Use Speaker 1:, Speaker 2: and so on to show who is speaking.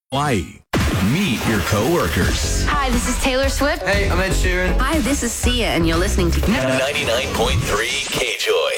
Speaker 1: Hawaii. Meet your coworkers.
Speaker 2: Hi, this is Taylor Swift.
Speaker 3: Hey, I'm Ed Sheeran.
Speaker 4: Hi, this is Sia, and you're listening to
Speaker 1: 99.3 K-Joy.